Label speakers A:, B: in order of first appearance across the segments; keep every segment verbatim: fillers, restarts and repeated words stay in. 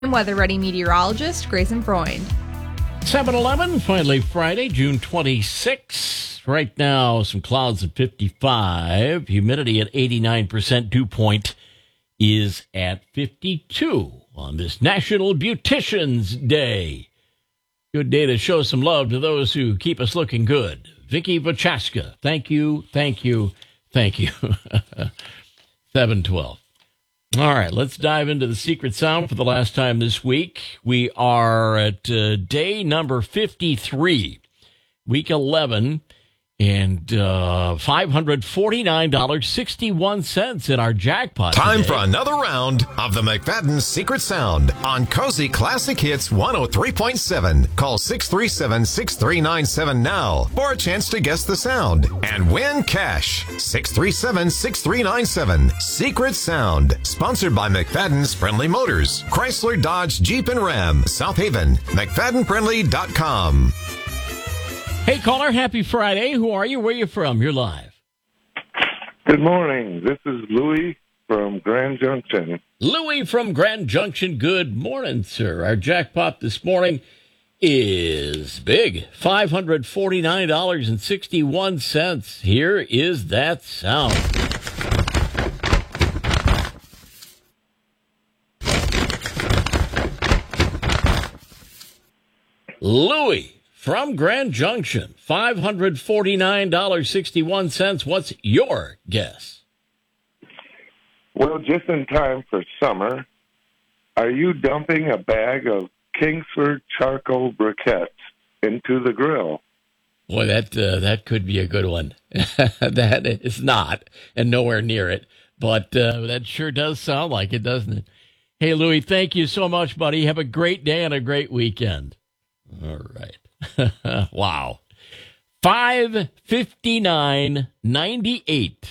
A: Weather Ready meteorologist Grayson Freund.
B: seven eleven, finally Friday, June twenty-sixth. Right now, some clouds at fifty-five. Humidity at eighty-nine percent. Dew point is at fifty-two on this National Beauticians Day. Good day to show some love to those who keep us looking good. Vicky Vachaska, thank you, thank you, thank you. seven twelve. All right, let's dive into the secret sound for the last time this week. We are at uh, day number fifty-three, week eleven, and uh, five hundred forty-nine dollars and sixty-one cents in our jackpot
C: Time
B: today.
C: for another round of the McFadden Secret Sound on Cozy Classic Hits one oh three point seven. Call six three seven, six three nine seven now for a chance to guess the sound and win cash. six three seven, six three nine seven. Secret Sound. Sponsored by McFadden's Friendly Motors. Chrysler, Dodge, Jeep, and Ram. South Haven. McFadden Friendly dot com.
B: Hey, caller, happy Friday. Who are you? Where are you from? You're live.
D: Good morning. This is Louis from Grand Junction.
B: Louis from Grand Junction. Good morning, sir. Our jackpot this morning is big. five hundred forty-nine dollars and sixty-one cents. Here is that sound. Louis from Grand Junction, five hundred forty-nine dollars and sixty-one cents. What's your guess?
D: Well, just in time for summer, are you dumping a bag of Kingsford charcoal briquettes into the grill?
B: Boy, that uh, that could be a good one. That is not, and nowhere near it. But uh, that sure does sound like it, doesn't it? Hey, Louis, thank you so much, buddy. Have a great day and a great weekend. All right. Wow. five fifty-nine ninety-eight.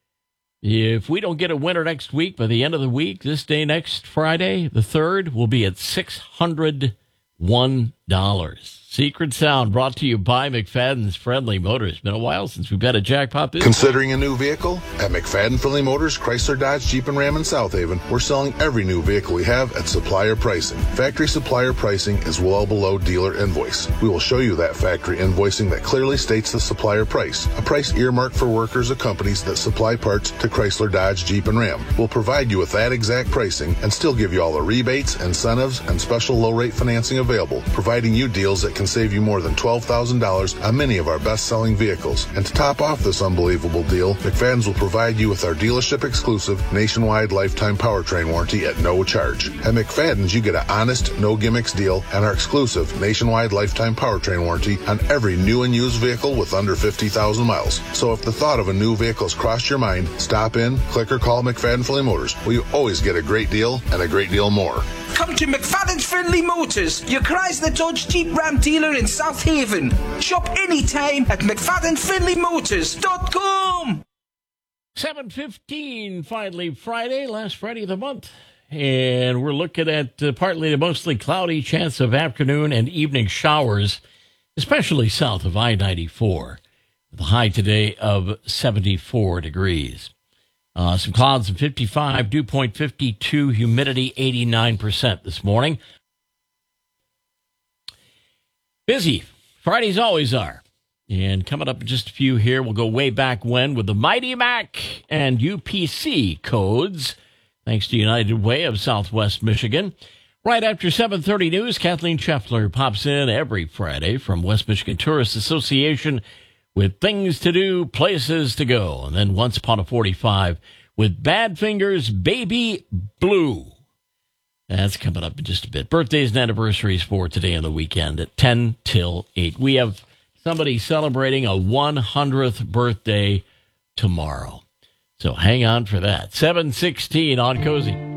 B: If we don't get a winner next week, by the end of the week, this day next Friday, the third, we'll be at six hundred one dollars. Secret Sound brought to you by McFadden's Friendly Motors. Been a while since we've had a jackpot this
E: Considering a new vehicle? At McFadden Friendly Motors, Chrysler, Dodge, Jeep, and Ram in South Haven, we're selling every new vehicle we have at supplier pricing. Factory supplier pricing is well below dealer invoice. We will show you that factory invoicing that clearly states the supplier price, a price earmarked for workers of companies that supply parts to Chrysler, Dodge, Jeep, and Ram. We'll provide you with that exact pricing and still give you all the rebates, incentives, and special low-rate financing available, providing you deals that can save you more than twelve thousand dollars on many of our best-selling vehicles. And to top off this unbelievable deal, McFadden's will provide you with our dealership-exclusive nationwide lifetime powertrain warranty at no charge. At McFadden's, you get an honest, no-gimmicks deal and our exclusive nationwide lifetime powertrain warranty on every new and used vehicle with under fifty thousand miles. So if the thought of a new vehicle has crossed your mind, stop in, click or call McFadden Friendly Motors, where you always get a great deal and a great deal more.
F: Come to McFadden's Friendly Motors, your Chrysler, Dodge, Jeep, Ram dealer in South Haven. Shop anytime at McFadden Friendly Motors dot com.
B: seven fifteen, finally Friday, last Friday of the month. And we're looking at uh, partly to mostly cloudy, chance of afternoon and evening showers, especially south of I ninety-four. The high today of seventy-four degrees. Uh, some clouds at fifty-five, dew point fifty-two, humidity eighty-nine percent this morning. Busy. Fridays always are. And coming up in just a few here, we'll go way back when with the Mighty Mac and U P C codes, thanks to United Way of Southwest Michigan. Right after seven thirty news, Kathleen Scheffler pops in every Friday from West Michigan Tourist Association with things to do, places to go. And then once upon a forty-five with Badfinger's Baby Blue. That's coming up in just a bit. Birthdays and anniversaries for today and the weekend at ten till eight. We have somebody celebrating a one hundredth birthday tomorrow. So hang on for that. seven sixteen on Cozy.